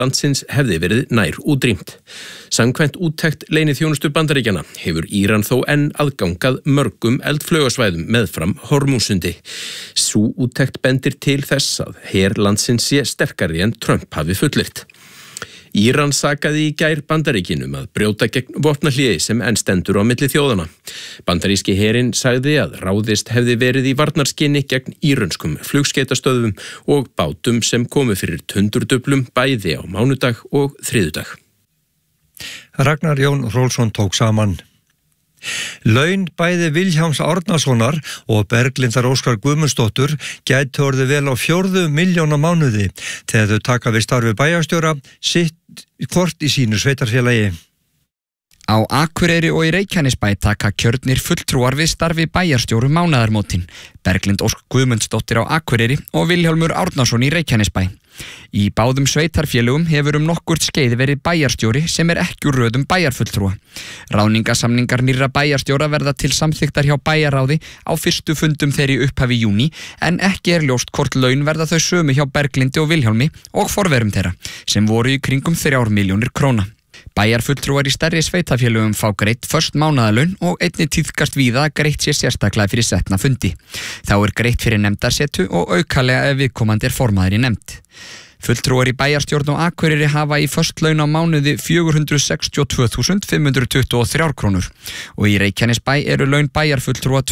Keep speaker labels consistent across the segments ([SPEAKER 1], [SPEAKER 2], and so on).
[SPEAKER 1] landsins hefði verið nær útrýmt. Samkvæmt úttekt leyniþjónustu Bandaríkjanna hefur Íran þó enn aðgangað mörgum eldflaugasvæðum meðfram Hormússundi. Sú úttekt bendir til þess að her landsins sé sterkari en Trump hafi fullyrt. Íran sakaði í gær Bandaríkin að brjóta gegn vopnahléi sem enn stendur á milli þjóðanna. Bandaríski herinn sagði að ráðist hefði verið í varnarskyni gegn írönskum flugskeytastöðvum og bátum sem komu fyrir tundurdublum bæði á mánudag og þriðjudag.
[SPEAKER 2] Ragnar Jón Rolfsson tók saman. Laun bæði Vilhjálms Árnasonar og Berglindar Óskar Guðmundsdóttur gæti orðið vel á 4 milljón á mánuði þegar þau taka við starfi bæjarstjóra sitt hvort í sínu sveitarfélagi.
[SPEAKER 3] Á Akureyri og í Reykjanesbæ taka kjörnir fulltrúar við starfi bæjarstjóru mánaðarmótin. Berglind Ósk Guðmundsdóttir á Akureyri og Vilhjálmur Árnason í Reykjanesbæ. Í báðum sveitarfélögum hefur nokkurt skeið verið bæjarstjóri sem ekki úr röðum bæjarfulltrúa. Ráðningasamningar nýrra bæjarstjóra verða til samþykktar hjá bæjarráði á fyrstu fundum þeirra í upphafi júní en ekki ljóst hvort laun verða þau sömu hjá Berglindi og Vilhjálmi og forverum þeirra sem voru í kringum 3 milljónir króna. Bæjarfulltrúar í stærri sveitafélögum fá greitt föst mánaðarlaun og einnig tíðkast víða að greitt sé sérstaklega fyrir setna fundi. Þá greitt fyrir nefndarsetu og aukalega ef viðkomandi formaður í nefnd. Fulltrúar í bæjarstjórn og Akureyri hafa í föst laun á mánuði 462.523 krónur og í Reykjanesbæ laun bæjarfulltrúa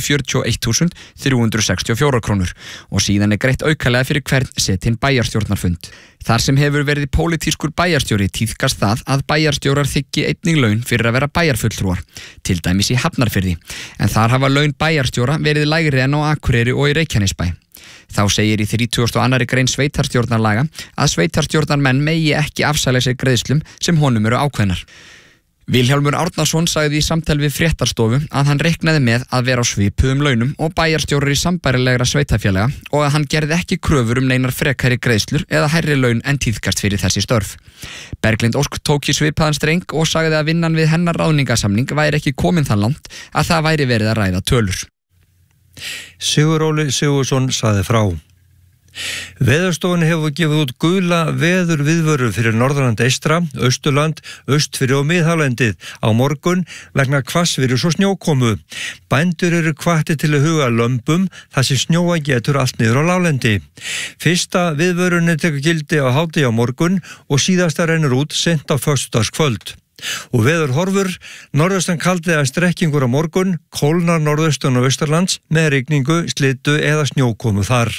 [SPEAKER 3] 241.364 krónur og síðan greitt aukalega fyrir hvern setinn bæjarstjórnarfund. Þar sem hefur verið pólitískur bæjarstjóri tíðkast það að bæjarstjórar þiggi einnig laun fyrir að vera bæjarfulltrúar, til dæmis í Hafnarfirði, en þar hafa laun bæjarstjóra verið lægri en á Akureyri og í Reykjanesbæ. Þá segir í 32. grein sveitarstjórnarlaga að sveitarstjórnarmenn megi ekki afsala sér greiðslum sem honum ákveðnar. Vilhjálmur Árnason sagði í samtali við Fréttastofu að hann reiknaði með að vera á svipuðum launum og bæjarstjórar í sambærilegra sveitafélaga og að hann gerði ekki kröfur neinar frekari greiðslur eða hærri laun en tíðkast fyrir þessi störf. Berglind Ósk tók í svipaðan streng og sagði að vinnan við hennar ráðningasamning væri ekki komin það langt að það væri verið að ræða tölur.
[SPEAKER 2] Siguróli Sigursson sagði frá. Veðurstofan hefur gefið út gula veðurviðvörun fyrir Norðurland eystra, Austurland, Austfirði og Miðhálendið á morgun vegna hvassviðris og snjókomu. Bændur hvattir til að huga lömbum þar sem snjóa getur allt niður á láglendi. Fyrsta viðvörunin tekur gildi á hádegi á morgun og síðasta rennur út seint á föstudagskvöld. Og veður horfur, norðaustan kaldi eða strekkingur á morgun, kólnar norðaustan og austurlands með rigningu, slitu eða snjókomu þar.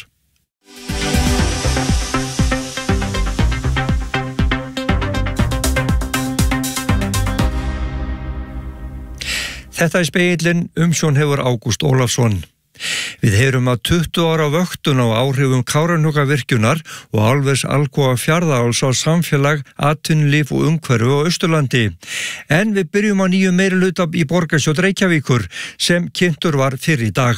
[SPEAKER 2] Þetta Spegillinn, umsjón hefur Ágúst Ólafsson. Við heyrum að 20 ára vöktun á áhrifum Kárahnjúkavirkjunar og álvers Alcoa Fjarðaáls á samfélag, atvinnulíf og umhverfi á Austurlandi. En við byrjum á nýjum meirihluta í borgarstjórn Reykjavíkur sem kynntur var fyrr í dag.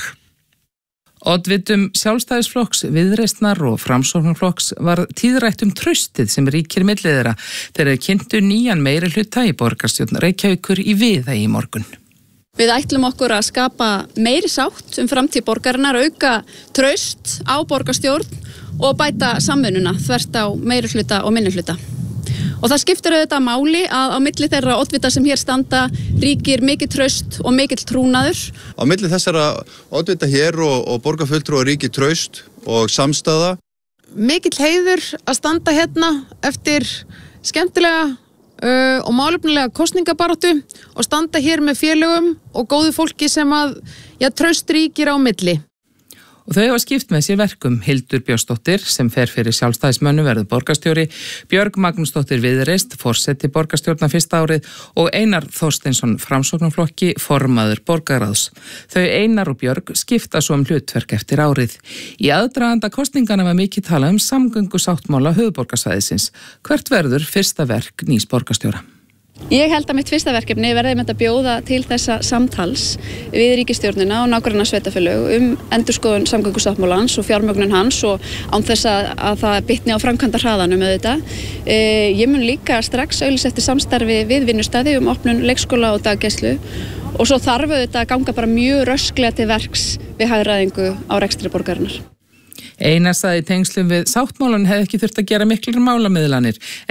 [SPEAKER 4] Oddvitum Sjálfstæðisflokks, Viðreisnar og Framsóknarflokks var tíðrætt traustið sem ríkir milli þeirra þegar kynntu nýjan meirihluta í borgarstjórn Reykjavíkur í Viðey í morgun.
[SPEAKER 5] Við ætlum okkur að skapa meiri sátt framtíð borgarinnar, auka traust á borgarstjórn og bæta samvinnuna þvert á meirihluta og minnihluta. Og það skiptir auðvitað máli að á milli þeirra oddvita sem hér standa ríkir mikið traust og mikill trúnaður.
[SPEAKER 6] Á milli þessara oddvita hér og borgarfulltrúa ríkir traust og samstaða.
[SPEAKER 7] Mikill heiður að standa hérna eftir skemmtilega og málefnilega kosningabaráttu og standa hér með félögum og góðu fólki sem að traust ríkir á milli.
[SPEAKER 4] Og þau hafa skipt með sér verkum. Hildur Björnsdóttir sem fer fyrir Sjálfstæðismönnum verður borgarstjóri, Björg Magnúsdóttir Viðreist forseti borgarstjórnar fyrsta árið og Einar Þorsteinsson Framsóknarflokki formaður borgarráðs. Þau Einar og Björg skipta svo hlutverk eftir árið. Í aðdraganda kosningana var mikið talað samgöngusáttmála höfuðborgarsvæðisins. Hvert verður fyrsta verk nýs borgarstjóra?
[SPEAKER 5] Ég held að mitt fyrsta verkefni verði með að bjóða til þessa samtals við ríkisstjórnina og nágranna sveitarfélög endurskoðun samgöngusáttmálans og fjármögnun hans og án þess að það bitni á framkvæmdahraðanum auðvitað. Ég mun líka strax auglýsa eftir samstarfi við vinnustaði opnun leikskóla og daggæslu og svo þarf auðvitað að ganga bara mjög rösklega til verks við hagræðingu á rekstri borgarinnar.
[SPEAKER 4] Einar sagði í tengslum við sáttmálan hefði ekki þurft að gera miklar málamiðlanir